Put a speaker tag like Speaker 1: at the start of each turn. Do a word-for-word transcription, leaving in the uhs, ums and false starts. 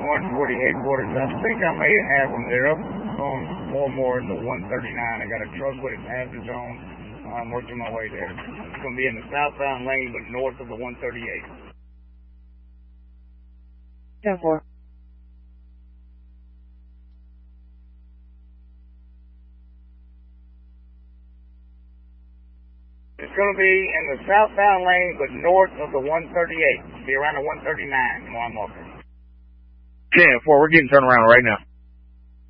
Speaker 1: one forty headquarters. I think I may have them. They're up on more more in the one thirty-nine. I got a truck with its hazards on. I'm working my way there. It's going to be in the southbound lane, but north of the one thirty-eight.
Speaker 2: ten four.
Speaker 1: It's going to be in the southbound lane, but north of the one thirty-eight. It'll be around the one thirty-nine while I'm walking.
Speaker 3: ten four, we're getting turned around right now.